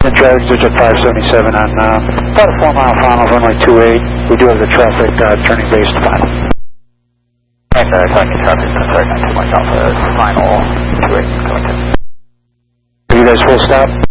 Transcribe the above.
Charlie, digit 577 on about a 4-mile final, runway 28. We do have the traffic turning base to final. And talking traffic, sorry, 2 miles off final 28 going to. Are you guys full stop?